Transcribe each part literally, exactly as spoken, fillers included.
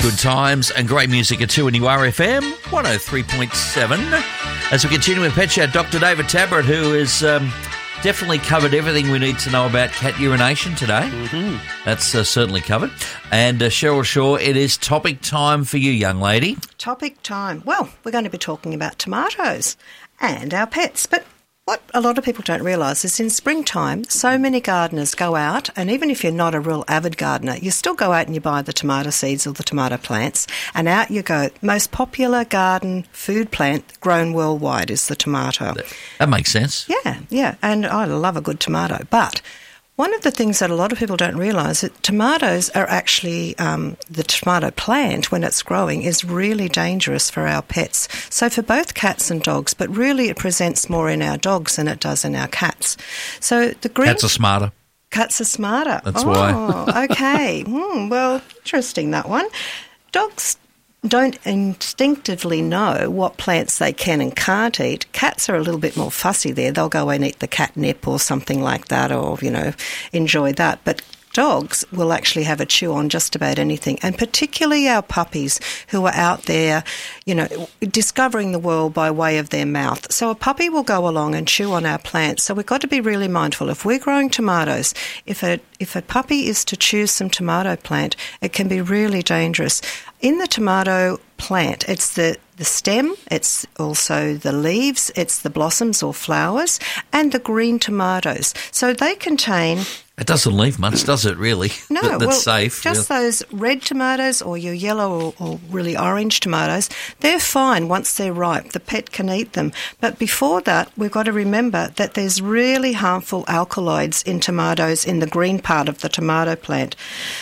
Good times and great music at two and you are F M one oh three point seven. As we continue with Pet Chat, Doctor David Tabrett, who has um, definitely covered everything we need to know about cat urination today. Mm-hmm. That's uh, certainly covered. And uh, Cheryl Shaw, it is topic time for you, young lady. Topic time. Well, we're going to be talking about tomatoes and our pets, but what a lot of people don't realise is in springtime, so many gardeners go out, and even if you're not a real avid gardener, you still go out and you buy the tomato seeds or the tomato plants, and out you go. Most popular garden food plant grown worldwide is the tomato. That makes sense. Yeah, yeah, and I love a good tomato, but one of the things that a lot of people don't realise is that tomatoes are actually, um, the tomato plant, when it's growing, is really dangerous for our pets. So for both cats and dogs, but really it presents more in our dogs than it does in our cats. So the green... Cats are smarter. Cats are smarter. That's oh, why. Oh, okay. Hmm, well, interesting, that one. Dogs don't instinctively know what plants they can and can't eat. Cats are a little bit more fussy there. They'll go and eat the catnip or something like that, or, you know, enjoy that. But dogs will actually have a chew on just about anything, and particularly our puppies who are out there, you know, discovering the world by way of their mouth. So a puppy will go along and chew on our plants. So we've got to be really mindful. If we're growing tomatoes, if a if a puppy is to chew some tomato plant, it can be really dangerous. In the tomato plant, it's the, the stem, it's also the leaves, it's the blossoms or flowers, and the green tomatoes. So they contain... It doesn't leave much, does it, really? No, that, that's well, safe. Just really. Those red tomatoes or your yellow or, or really orange tomatoes, they're fine once they're ripe. The pet can eat them. But before that, we've got to remember that there's really harmful alkaloids in tomatoes in the green part of the tomato plant.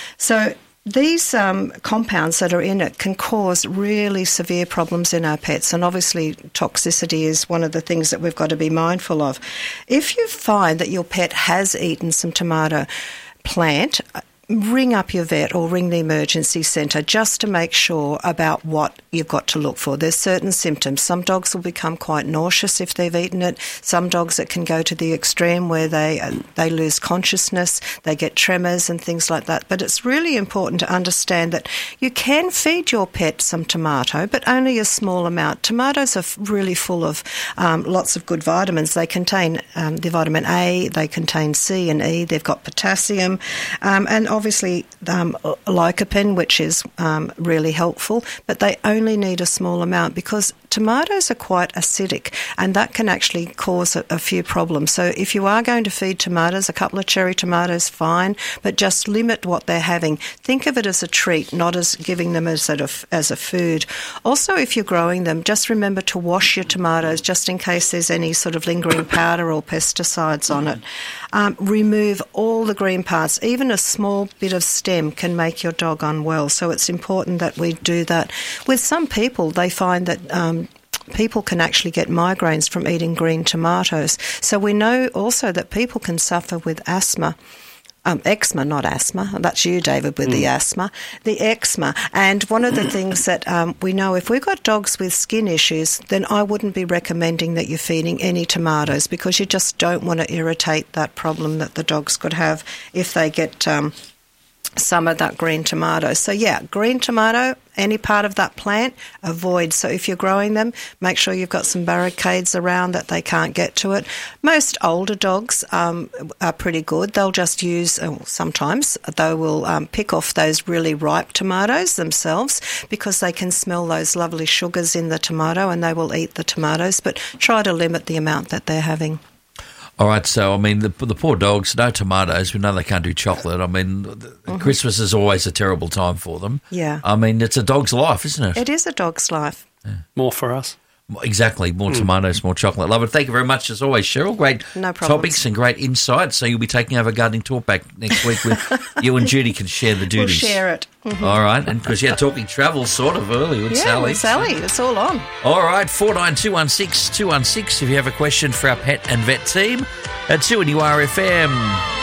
So these um, compounds that are in it can cause really severe problems in our pets, and obviously toxicity is one of the things that we've got to be mindful of. If you find that your pet has eaten some tomato plant, ring up your vet or ring the emergency centre just to make sure about what you've got to look for. There's certain symptoms. Some dogs will become quite nauseous if they've eaten it. Some dogs, it can go to the extreme where they uh, they lose consciousness, they get tremors and things like that. But it's really important to understand that you can feed your pet some tomato, but only a small amount. Tomatoes are really full of um, lots of good vitamins. They contain um, the vitamin A, they contain C and E, they've got potassium, um, and obviously um, lycopene, which is um, really helpful, but they only need a small amount because tomatoes are quite acidic, and that can actually cause a, a few problems. So if you are going to feed tomatoes, a couple of cherry tomatoes, fine, but just limit what they're having. Think of it as a treat, not as giving them as a, as a food. Also, if you're growing them, just remember to wash your tomatoes just in case there's any sort of lingering powder or pesticides on it. Um, remove all the green parts. Even a small bit of stem can make your dog unwell, so it's important that we do that. With some people, they find that um, people can actually get migraines from eating green tomatoes. So we know also that people can suffer with asthma. Um, eczema, not asthma. That's you, David, with mm. the asthma. The eczema. And one of the things that um, we know, if we've got dogs with skin issues, then I wouldn't be recommending that you're feeding any tomatoes because you just don't want to irritate that problem that the dogs could have if they get um, some of that green tomato. So, yeah, green tomato, any part of that plant, avoid. So if you're growing them, make sure you've got some barricades around that they can't get to it. Most older dogs um, are pretty good. They'll just use, oh, sometimes they will um, pick off those really ripe tomatoes themselves because they can smell those lovely sugars in the tomato and they will eat the tomatoes, but try to limit the amount that they're having. All right, so, I mean, the, the poor dogs, no tomatoes. We know they can't do chocolate. I mean, mm-hmm. Christmas is always a terrible time for them. Yeah. I mean, it's a dog's life, isn't it? It is a dog's life. Yeah. More for us. Exactly. More mm. tomatoes, more chocolate. Love it. Thank you very much, as always, Cheryl. Great no topics and great insights. So you'll be taking over Gardening Talk back next week with you and Judy can share the duties. We'll share it. Mm-hmm. All right. And because, yeah, talking travel sort of early with yeah, Sally. with Sally. It's all on. All right. four nine two one six two one six if you have a question for our pet and vet team at two and you are F M.